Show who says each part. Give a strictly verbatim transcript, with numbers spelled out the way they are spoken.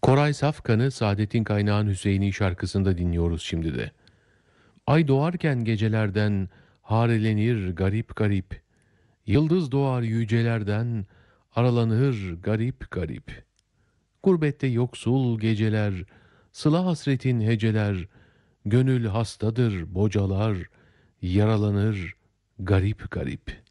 Speaker 1: Koray Safkan'ı Saadet'in Kaynağın Hüseyin'i şarkısında dinliyoruz şimdi de. Ay doğarken gecelerden harelenir garip garip. Yıldız doğar yücelerden aralanır garip garip. Gurbette yoksul geceler, sıla hasretin heceler, gönül hastadır bocalar, yaralanır garip garip.